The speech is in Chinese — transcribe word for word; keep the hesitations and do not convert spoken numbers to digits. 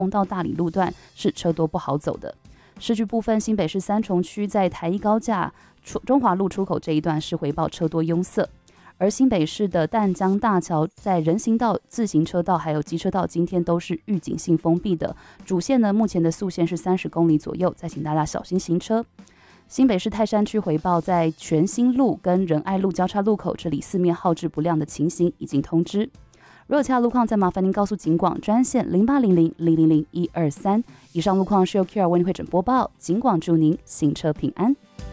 到大理路段是车多不好走的。市区部分，新北市三重区在台一高架中华路出口这一段是回报车多拥塞，而新北市的淡江大桥在人行道、自行车道还有机车道今天都是预警性封闭的，主线呢目前的速限是三十公里左右，再请大家小心行车。新北市泰山区回报，在全新路跟仁爱路交叉路口这里四面号志不亮的情形已经通知。如有其他路况，再麻烦您告诉警广专线零八零零零零零一二三。以上路况是由 Q R 为您会诊播报，警广祝您行车平安。